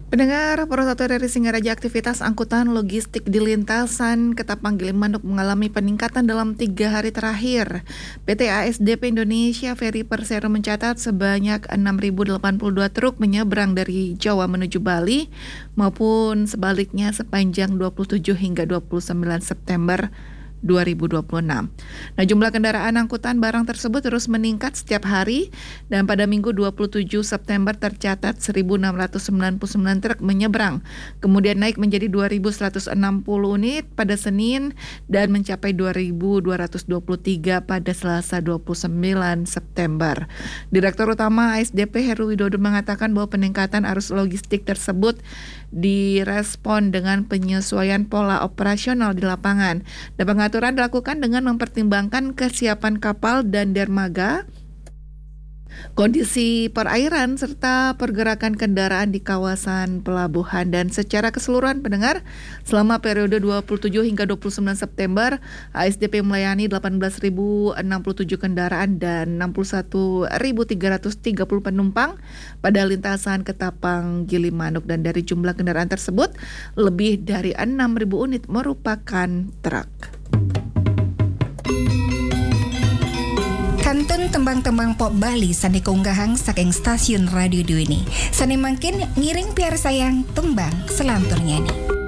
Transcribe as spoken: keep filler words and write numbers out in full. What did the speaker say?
Pendengar, Pro satu R R I Singaraja, aktivitas angkutan logistik di lintasan Ketapang Gilimanuk mengalami peningkatan dalam tiga hari terakhir. P T A S D P Indonesia Ferry Persero mencatat sebanyak enam ribu delapan puluh dua truk menyeberang dari Jawa menuju Bali maupun sebaliknya sepanjang dua puluh tujuh hingga dua puluh sembilan September dua ribu dua puluh enam. Nah, jumlah kendaraan angkutan barang tersebut terus meningkat setiap hari dan pada Minggu dua puluh tujuh September tercatat seribu enam ratus sembilan puluh sembilan truk menyeberang. Kemudian naik menjadi dua ribu seratus enam puluh unit pada Senin dan mencapai dua ribu dua ratus dua puluh tiga pada Selasa dua puluh sembilan September. Direktur Utama A S D P Heru Widodo mengatakan bahwa peningkatan arus logistik tersebut direspon dengan penyesuaian pola operasional di lapangan. Dan pengaturan dilakukan dengan mempertimbangkan kesiapan kapal dan dermaga, kondisi perairan, serta pergerakan kendaraan di kawasan pelabuhan. Dan secara keseluruhan, pendengar, selama periode dua puluh tujuh hingga dua puluh sembilan September, A S D P melayani delapan belas ribu enam puluh tujuh kendaraan dan enam puluh satu ribu tiga ratus tiga puluh penumpang pada lintasan Ketapang Gilimanuk. Dan dari jumlah kendaraan tersebut, lebih dari enam ribu unit merupakan truk. Kantun tembang-tembang pop Bali sani keunggahang saking stasiun radio Dwi ini. Sani mangkin ngiring piar sayang tembang selanturnya nih.